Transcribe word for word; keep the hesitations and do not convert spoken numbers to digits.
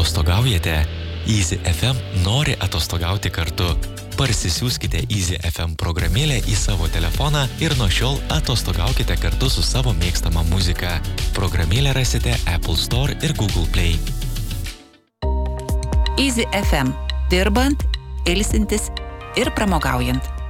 Atostogaujate? Easy F M nori atostogauti kartu. Parsisiųskite Easy F M programėlę į savo telefoną ir nuo šiol atostogaukite kartu su savo mėgstama muzika. Programėlę rasite Apple Store ir Google Play. Easy F M. Dirbant, ilsintis ir pramogaujant.